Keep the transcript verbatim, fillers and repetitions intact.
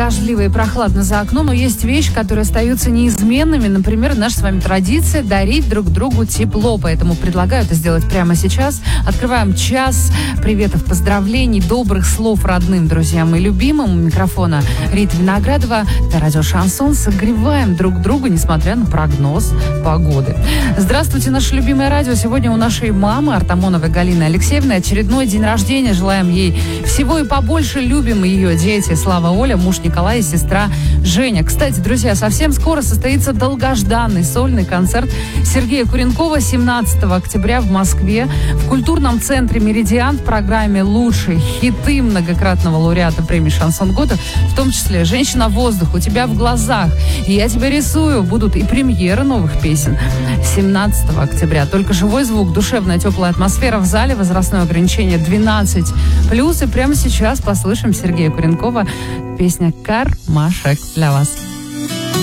дождливо и прохладно за окном, но есть вещи, которые остаются неизменными. Например, наша с вами традиция дарить друг другу тепло. Поэтому предлагаю это сделать прямо сейчас. Открываем час приветов, поздравлений, добрых слов родным, друзьям и любимым. У микрофона Рита Виноградова. Это радио Шансон. Согреваем друг друга, несмотря на прогноз погоды. Здравствуйте, наше любимое радио. Сегодня у нашей мамы Артамоновой Галины Алексеевны очередной день рождения. Желаем ей всего и побольше. Любим ее дети Слава, Оля, муж Николай и сестра Женя. Кстати, друзья, совсем скоро состоится долгожданный сольный концерт Сергея Куренкова семнадцатого октября в Москве в культурном центре «Меридиан» в программе «Лучшие хиты» многократного лауреата премии «Шансон года», в том числе «Женщина воздух», «У тебя в глазах», и «Я тебя рисую». Будут и премьеры новых песен семнадцатого октября. Только живой звук, душевная теплая атмосфера в зале, возрастное ограничение двенадцать плюс. И прямо сейчас послушаем Сергея Куренкова. Песня «Кармашек» для вас.